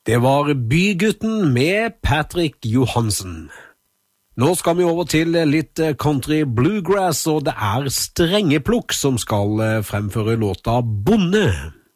Det var Bygutten med Patrick Johansen. Nå skal vi over til litt country bluegrass, og det er Strengeplukk som skal fremføre låta Bonde.